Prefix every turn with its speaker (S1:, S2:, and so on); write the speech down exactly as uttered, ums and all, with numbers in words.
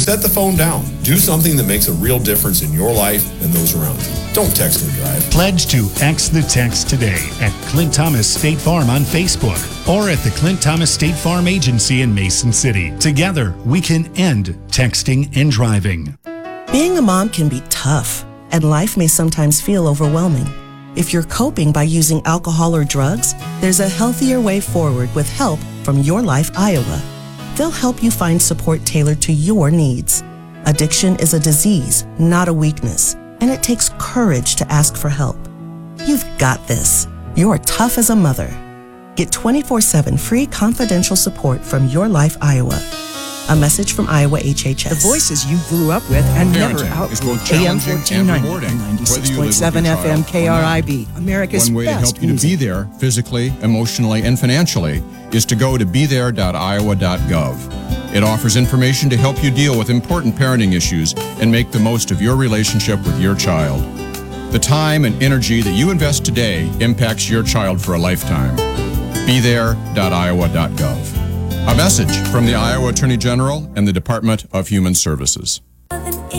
S1: set the phone down. Do something that makes a real difference in your life and those around you. Don't text and drive.
S2: Pledge to X the Text today at Clint Thomas State Farm on Facebook or at the Clint Thomas State Farm Agency in Mason City. Together, we can end texting and driving.
S3: Being a mom can be tough, and life may sometimes feel overwhelming. If you're coping by using alcohol or drugs, there's a healthier way forward with help from Your Life Iowa. They'll help you find support tailored to your needs. Addiction is a disease, not a weakness, and it takes courage to ask for help. You've got this. You're tough as a mother. Get twenty-four seven free confidential support from Your Life Iowa. A message from Iowa H H S.
S4: The voices you grew up with and never outgrew. A M fourteen ninety and ninety-six point seven F M K R I B. America's
S5: One way to
S4: best
S5: help you to
S4: music.
S5: be there physically, emotionally, and financially is to go to be there dot iowa dot gov. It offers information to help you deal with important parenting issues and make the most of your relationship with your child. The time and energy that you invest today impacts your child for a lifetime. be there dot iowa dot gov. A message from the Iowa Attorney General and the Department of Human Services.